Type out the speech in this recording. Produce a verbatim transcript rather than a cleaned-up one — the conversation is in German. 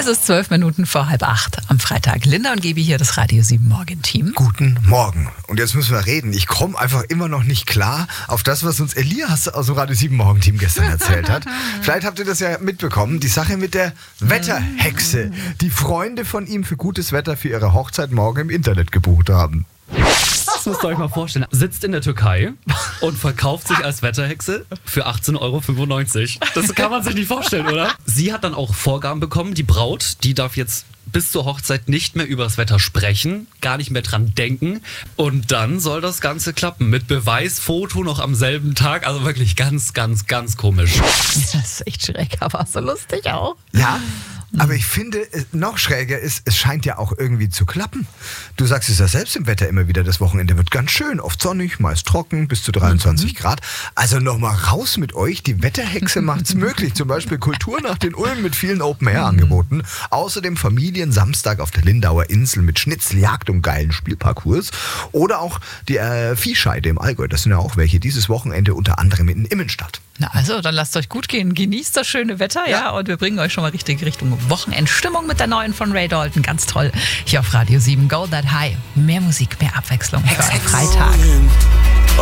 Es ist zwölf Minuten vor halb acht am Freitag. Linda und Gebi hier, das Radio sieben Morgen-Team. Guten Morgen. Und jetzt müssen wir reden. Ich komme einfach immer noch nicht klar auf das, was uns Elias aus dem Radio sieben Morgen-Team gestern erzählt hat. Vielleicht habt ihr das ja mitbekommen. Die Sache mit der Wetterhexe, die Freunde von ihm für gutes Wetter für ihre Hochzeit morgen im Internet gebucht haben. Das müsst ihr euch mal vorstellen. Sitzt in der Türkei und verkauft sich als Wetterhexe für achtzehn Euro fünfundneunzig. Das kann man sich nicht vorstellen, oder? Sie hat dann auch Vorgaben bekommen. Die Braut, die darf jetzt bis zur Hochzeit nicht mehr über das Wetter sprechen, gar nicht mehr dran denken. Und dann soll das Ganze klappen. Mit Beweisfoto noch am selben Tag. Also wirklich ganz, ganz, ganz komisch. Das ist echt schräg, aber so lustig auch. Ja. Aber ich finde, noch schräger ist, es scheint ja auch irgendwie zu klappen. Du sagst es ja selbst im Wetter immer wieder, das Wochenende wird ganz schön, oft sonnig, meist trocken, bis zu dreiundzwanzig mhm. Grad. Also nochmal raus mit euch, die Wetterhexe macht's möglich. Zum Beispiel Kulturnacht in Ulm mit vielen Open-Air-Angeboten. Außerdem Familiensamstag auf der Lindauer Insel mit Schnitzeljagd und geilen Spielparcours. Oder auch die äh, Viehscheide im Allgäu, das sind ja auch welche, dieses Wochenende unter anderem in Immenstadt. Na also, dann lasst euch gut gehen. Genießt das schöne Wetter, ja. ja, und wir bringen euch schon mal richtig Richtung Wochenendstimmung mit der neuen von Ray Dalton. Ganz toll. Hier auf Radio sieben, Go That High. Mehr Musik, mehr Abwechslung für einen Freitag.